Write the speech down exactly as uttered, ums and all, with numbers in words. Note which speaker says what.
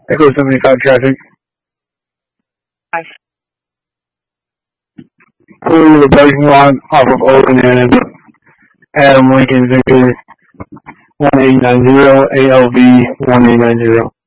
Speaker 1: Echo seventy-five traffic.
Speaker 2: Five.
Speaker 1: Pulling to the parking lot off of Owen and Adam Lincoln Victor one eight nine zero A L V one eight nine zero.